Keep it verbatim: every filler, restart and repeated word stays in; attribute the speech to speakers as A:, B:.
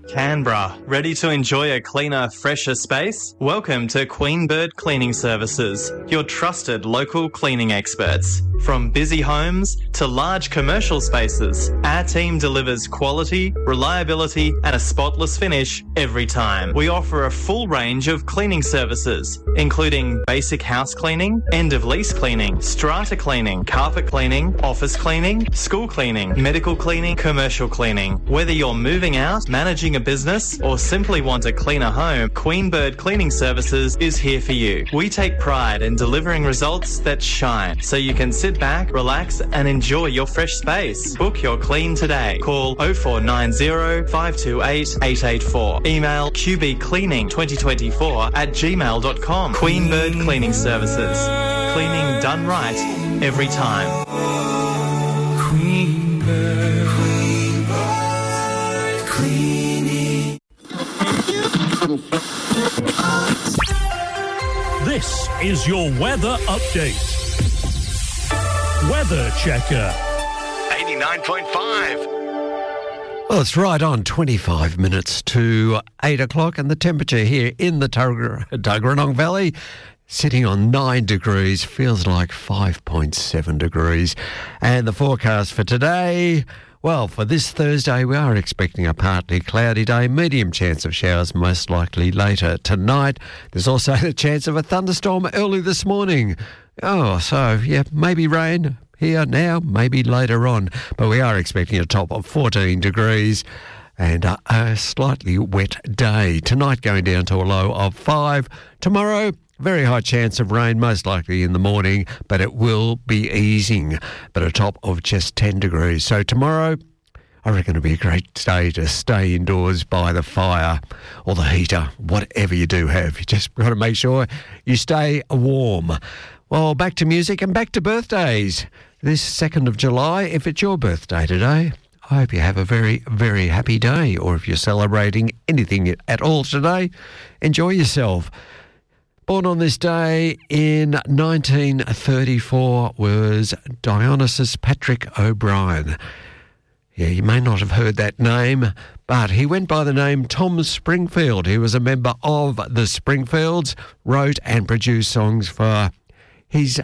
A: Canberra. Ready to enjoy a cleaner, fresher space? Welcome to Queen Bird Cleaning Services, your trusted local cleaning experts. From busy homes to large commercial spaces, our team delivers quality, reliability and a spotless finish every time. We offer a full range of cleaning services, including basic house cleaning, end-of-lease cleaning, strata cleaning, carpet cleaning, office cleaning, school cleaning, medical cleaning, commercial cleaning. Whether you're moving out, managing a business or simply want a cleaner home, Queen Bird Cleaning Services is here for you. We take pride in delivering results that shine, so you can sit back, relax and enjoy your fresh space. Book your clean today. Call oh four nine oh, five two eight, eight eight four. Email q b cleaning twenty twenty-four at gmail dot com. Queen Bird Cleaning Services. Cleaning done right every time.
B: Queen Bird. Queen Bird Cleaning.
C: This is your weather update. Weather Checker.
D: eighty-nine point five.
E: Well, it's right on twenty-five minutes to eight o'clock, and the temperature here in the Tugger- Tuggeranong Valley sitting on nine degrees, feels like five point seven degrees. And the forecast for today, well, for this Thursday, we are expecting a partly cloudy day, medium chance of showers most likely later tonight. There's also the chance of a thunderstorm early this morning. Oh, so, yeah, maybe rain here now, maybe later on. But we are expecting a top of fourteen degrees and a, a slightly wet day. Tonight going down to a low of five. Tomorrow, very high chance of rain, most likely in the morning, but it will be easing, but a top of just ten degrees. So tomorrow, I reckon it'll be a great day to stay indoors by the fire or the heater, whatever you do have. You just got to make sure you stay warm. Well, back to music and back to birthdays. This second of July, if it's your birthday today, I hope you have a very, very happy day. Or if you're celebrating anything at all today, enjoy yourself. Born on this day in nineteen thirty-four was Dionysus Patrick O'Brien. Yeah, you may not have heard that name, but he went by the name Tom Springfield. He was a member of the Springfields, wrote and produced songs for his